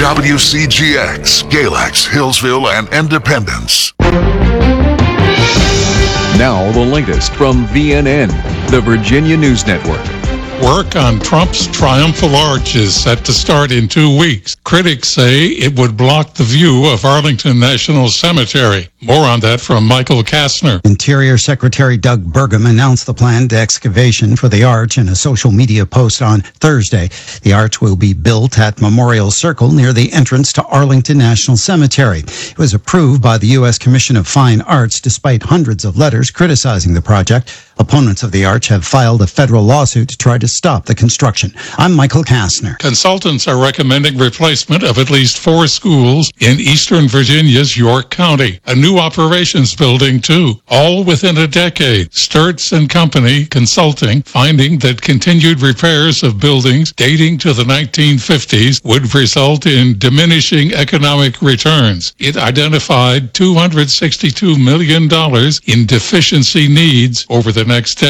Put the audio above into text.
WCGX, Galax, Hillsville, and Independence. Now the latest from VNN, the Virginia News Network. Work on Trump's triumphal arch is set to start in 2 weeks. Critics say it would block the view of Arlington National Cemetery. More on that from Michael Kastner. Interior Secretary Doug Burgum announced the planned excavation for the arch in a social media post on Thursday. The arch will be built at Memorial Circle near the entrance to Arlington National Cemetery. It was approved by the U.S. Commission of Fine Arts despite hundreds of letters criticizing the project. Opponents of the arch have filed a federal lawsuit to try to stop the construction. I'm Michael Kastner. Consultants are recommending replacement of at least 4 schools in eastern Virginia's York County. A new operations building, too, all within a decade. Sturts and Company Consulting finding that continued repairs of buildings dating to the 1950s would result in diminishing economic returns. It identified $262 million in deficiency needs over the next decade.